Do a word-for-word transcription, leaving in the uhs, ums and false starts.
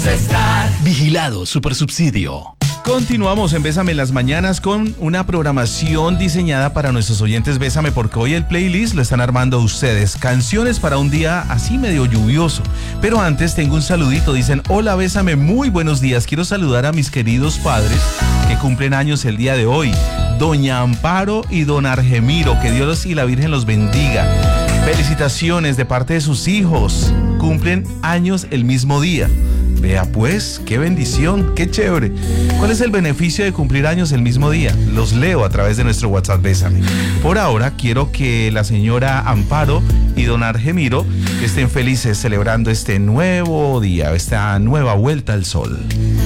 Star. Vigilado Supersubsidio. Continuamos en Bésame en las mañanas con una programación diseñada para nuestros oyentes Bésame, porque hoy el playlist lo están armando ustedes. Canciones para un día así medio lluvioso. Pero antes tengo un saludito. Dicen: hola Bésame, muy buenos días. Quiero saludar a mis queridos padres que cumplen años el día de hoy. Doña Amparo y don Argemiro. Que Dios y la Virgen los bendiga. Felicitaciones de parte de sus hijos. Cumplen años el mismo día. Vea pues, qué bendición, qué chévere. ¿Cuál es el beneficio de cumplir años el mismo día? Los leo a través de nuestro WhatsApp Bésame. Por ahora quiero que la señora Amparo y don Argemiro estén felices celebrando este nuevo día, esta nueva vuelta al sol.